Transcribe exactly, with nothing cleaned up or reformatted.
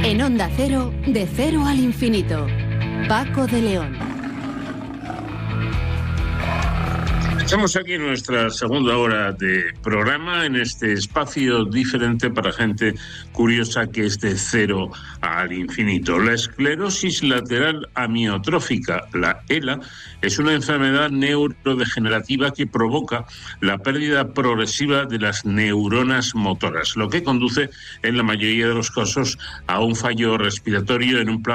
En Onda Cero, de cero al infinito. Paco de León. Estamos aquí en nuestra segunda hora de programa, en este espacio diferente para gente curiosa que es de cero al infinito. La esclerosis lateral amiotrófica, la ELA, es una enfermedad neurodegenerativa que provoca la pérdida progresiva de las neuronas motoras, lo que conduce en la mayoría de los casos a un fallo respiratorio en un plano